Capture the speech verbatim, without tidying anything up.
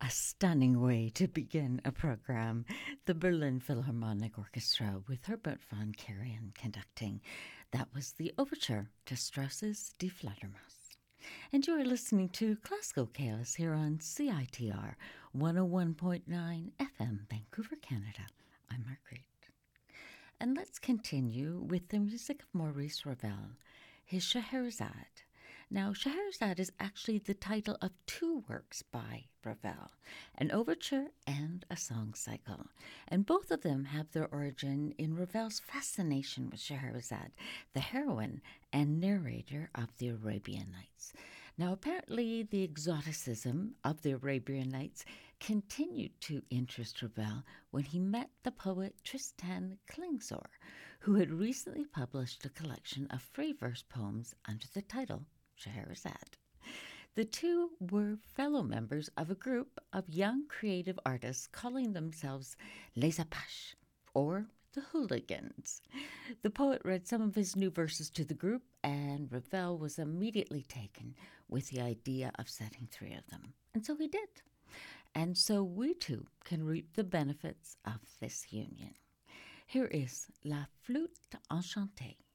A stunning way to begin a program. The Berlin Philharmonic Orchestra with Herbert von Karajan conducting. That was the overture to Strauss's Die Fledermaus. And you are listening to Classical Chaos here on C I T R one oh one point nine F M, Vancouver, Canada. I'm Marguerite. And let's continue with the music of Maurice Ravel, his Scheherazade. Now, Scheherazade is actually the title of two works by Ravel, an overture and a song cycle. And both of them have their origin in Ravel's fascination with Scheherazade, the heroine and narrator of the Arabian Nights. Now, apparently, the exoticism of the Arabian Nights continued to interest Ravel when he met the poet Tristan Klingsor, who had recently published a collection of free verse poems under the title Scheherazade. The two were fellow members of a group of young creative artists calling themselves Les Apaches, or the Hooligans. The poet read some of his new verses to the group, and Ravel was immediately taken with the idea of setting three of them. And so he did. And so we too can reap the benefits of this union. Here is La Flûte Enchantée.